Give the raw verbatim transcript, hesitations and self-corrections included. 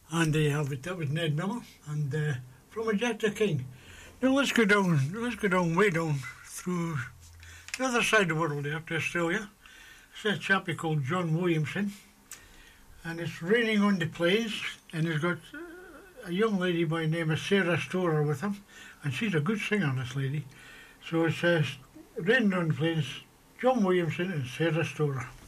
And they have it. That was Ned Miller and uh, From a Jet to King. Now let's go down. Let's go down way down through the other side of the world there to Australia. It's a chappie called John Williamson, and it's raining on the plains, and he's got uh, a young lady by the name of Sarah Storer with him, and she's a good singer, this lady. So it says, raining on the plains, John Williamson and Sarah Storer.